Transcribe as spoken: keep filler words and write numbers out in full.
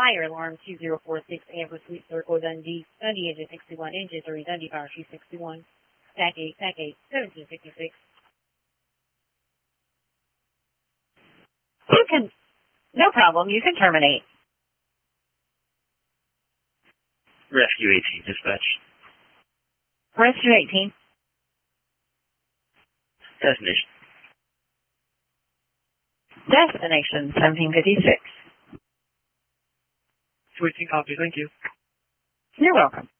Fire alarm two zero four six Amber Sweet Circle, Dundee. Dundee engine sixty-one, engine three, Dundee Power two sixty-one. Stack eight, stack eight, seventeen fifty-six. You can, no problem, you can terminate. Rescue eighteen, dispatch. Rescue eighteen. Destination. Destination seventeen fifty-six. Switching copy, thank you. You're welcome.